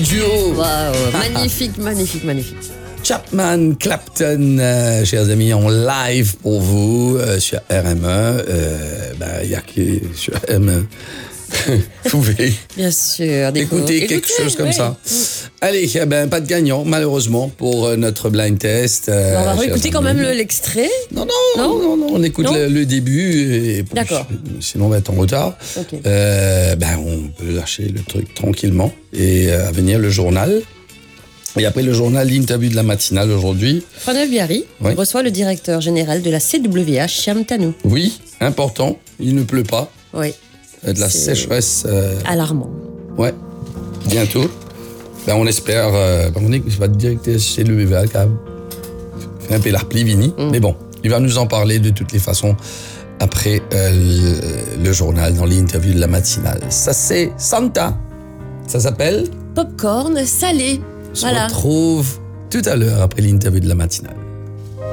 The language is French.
duo. Waouh, magnifique, magnifique, magnifique. Chapman, Clapton, chers amis, en live pour vous sur RME. Il n'y a que sur RME. Vous pouvez Bien sûr. écouter quelque chose comme ça. Allez, pas de gagnant, malheureusement, pour notre blind test. On va réécouter quand même l'extrait. Non, on écoute le début. Et D'accord. Sinon, on va être en retard. Okay. On peut lâcher le truc tranquillement. Et à venir, le journal. Et après le journal, l'interview de la matinale aujourd'hui. Pranav Biari reçoit le directeur général de la CWH, Shyam Tanu. Oui, important. Il ne pleut pas. Oui. De la sécheresse. Alarmant. Ouais, bientôt. On espère. On va directer chez le BVA qui a fait un peu l'arplivini. Mais bon, il va nous en parler de toutes les façons après le journal, dans l'interview de la matinale. Ça, c'est Santa. Ça s'appelle Popcorn salé. On se retrouve tout à l'heure après l'interview de la matinale.